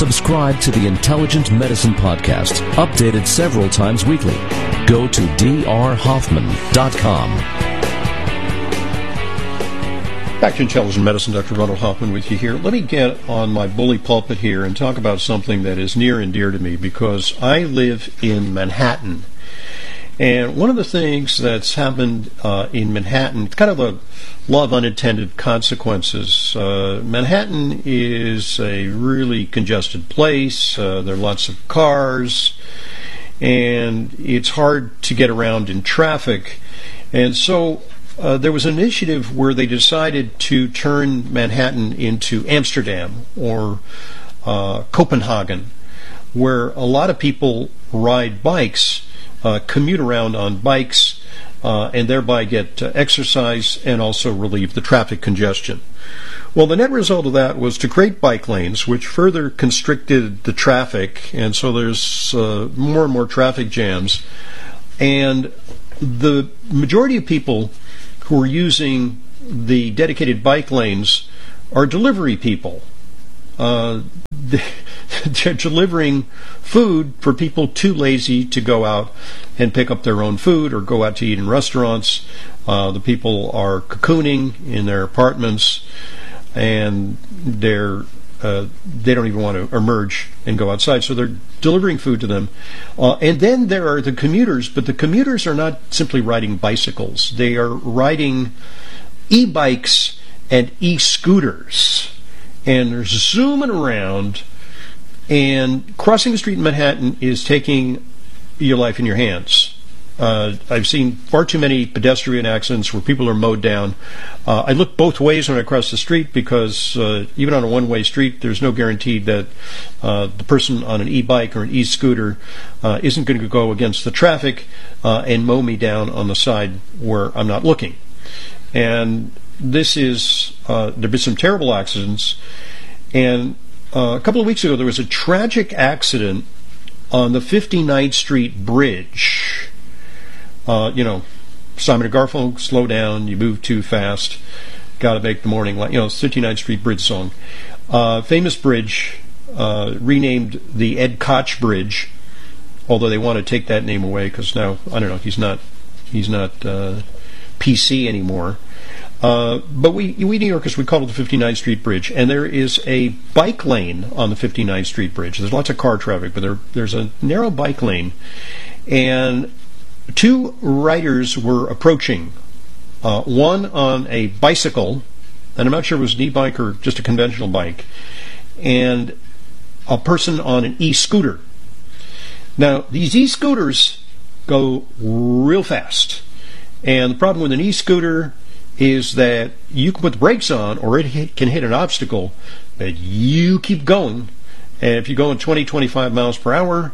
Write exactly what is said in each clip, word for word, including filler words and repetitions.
Subscribe to the Intelligent Medicine Podcast, updated several times weekly. Go to d r hoffman dot com. Back to Intelligent Medicine, Doctor Ronald Hoffman with you here. Let me get on my bully pulpit here and talk about something that is near and dear to me, because I live in Manhattan. And one of the things that's happened uh, in Manhattan, kind of a law of unintended consequences. Uh, Manhattan is a really congested place. Uh, there are lots of cars, and it's hard to get around in traffic. And so uh, there was an initiative where they decided to turn Manhattan into Amsterdam or uh, Copenhagen, where a lot of people ride bikes, uh, commute around on bikes, uh, and thereby get uh, exercise and also relieve the traffic congestion. Well, the net result of that was to create bike lanes, which further constricted the traffic, and so there's uh, more and more traffic jams. And the majority of people who are using the dedicated bike lanes are delivery people. Uh, they're delivering food for people too lazy to go out and pick up their own food or go out to eat in restaurants. Uh, the people are cocooning in their apartments, and they're uh, they don't even want to emerge and go outside, so they're delivering food to them. Uh, and then there are the commuters, but the commuters are not simply riding bicycles. They are riding e-bikes and e-scooters, and they're zooming around, and crossing the street in Manhattan is taking your life in your hands. Uh, I've seen far too many pedestrian accidents where people are mowed down. Uh, I look both ways when I cross the street, because uh, even on a one-way street, there's no guarantee that uh, the person on an e-bike or an e-scooter uh, isn't going to go against the traffic uh, and mow me down on the side where I'm not looking. And this is, uh, there have been some terrible accidents. And uh, a couple of weeks ago, there was a tragic accident on the fifty-ninth Street Bridge. Uh, you know, Simon and Garfunkel, slow down, you move too fast, gotta make the morning light. You know, fifty-ninth Street Bridge song. Uh, famous bridge, uh, renamed the Ed Koch Bridge, although they want to take that name away because now, I don't know, he's not he's not uh, P C anymore. Uh, but we, we New Yorkers, we call it the fifty-ninth Street Bridge, and there is a bike lane on the fifty-ninth Street Bridge. There's lots of car traffic, but there, there's a narrow bike lane, and two riders were approaching, uh, one on a bicycle, and I'm not sure if it was an e-bike or just a conventional bike, and a person on an e-scooter. Now, these e-scooters go real fast, and the problem with an e-scooter is that you can put the brakes on, or it hit, can hit an obstacle, but you keep going, and if you're going twenty, twenty-five miles per hour,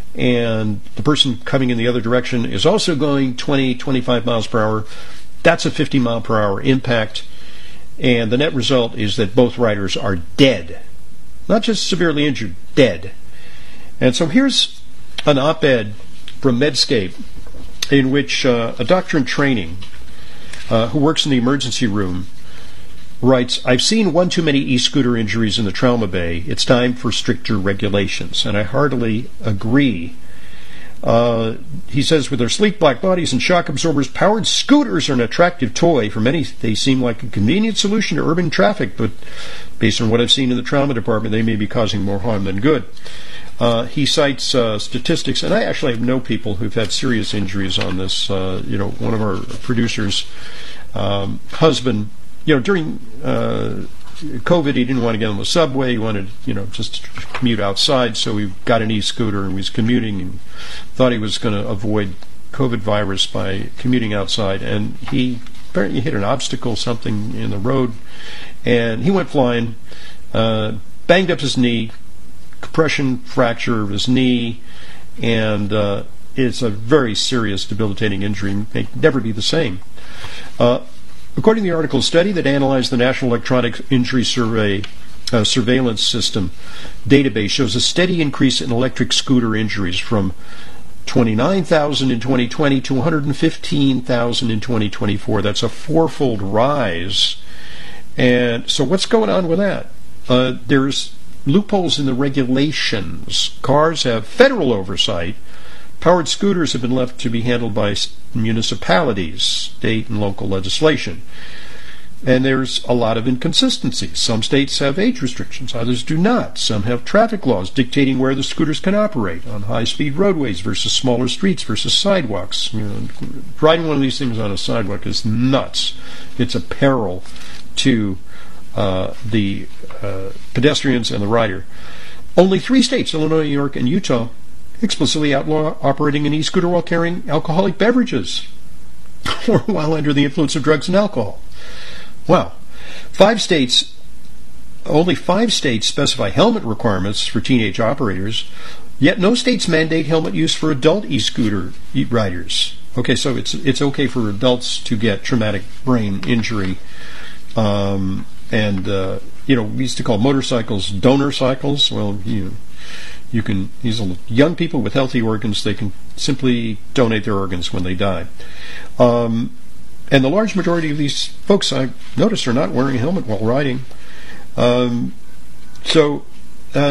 and the person coming in the other direction is also going twenty, twenty-five miles per hour, that's a fifty mile per hour impact, and the net result is that both riders are dead. Not just severely injured, dead. And so here's an op-ed from Medscape in which uh, a doctor in training uh, who works in the emergency room writes, "I've seen one too many e-scooter injuries in the trauma bay. It's time for stricter regulations." And I heartily agree. Uh, he says, with their sleek black bodies and shock absorbers, powered scooters are an attractive toy. For many, they seem like a convenient solution to urban traffic, but based on what I've seen in the trauma department, they may be causing more harm than good. Uh, he cites uh, statistics, and I actually know people who've had serious injuries on this. Uh, you know, one of our producers' um, husband, you know, during uh, COVID, he didn't want to get on the subway. He wanted, you know, just to commute outside, so he got an e-scooter and was commuting and thought he was going to avoid COVID virus by commuting outside. And he apparently hit an obstacle, something in the road, and he went flying, uh, banged up his knee, compression fracture of his knee, and uh, it's a very serious, debilitating injury. May never be the same. Uh, According to the article, a study that analyzed the National Electronic Injury Survey uh, Surveillance System database shows a steady increase in electric scooter injuries from twenty-nine thousand in twenty twenty to one hundred fifteen thousand in twenty twenty-four. That's a fourfold rise. And so what's going on with that? Uh, there's loopholes in the regulations. Cars have federal oversight. Powered scooters have been left to be handled by municipalities, state and local legislation. And there's a lot of inconsistencies. Some states have age restrictions, others do not. Some have traffic laws dictating where the scooters can operate on high-speed roadways versus smaller streets versus sidewalks. You know, riding one of these things on a sidewalk is nuts. It's a peril to uh, the uh, pedestrians and the rider. Only three states, Illinois, New York, and Utah, explicitly outlaw operating an e-scooter while carrying alcoholic beverages or while under the influence of drugs and alcohol. Wow. Five states, only five states specify helmet requirements for teenage operators, yet no states mandate helmet use for adult e-scooter riders. Okay, so it's it's okay for adults to get traumatic brain injury, um, and uh, you know, we used to call motorcycles donor cycles. Well, you you can these are young people with healthy organs. They can simply donate their organs when they die. Um, And the large majority of these folks, I noticed, are not wearing a helmet while riding. Um, so